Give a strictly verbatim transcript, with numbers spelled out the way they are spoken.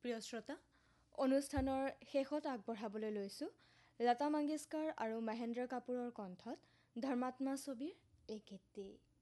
প্ৰিয় শ্ৰোতা, অনুষ্ঠানৰ শেষত আগবঢ়াবলৈ লৈছোঁ লতা মংগেশকাৰ আৰু মহেন্দ্ৰ কাপুৰৰ কণ্ঠত ধৰ্মাত্মা ছবিৰ এই গীতটি।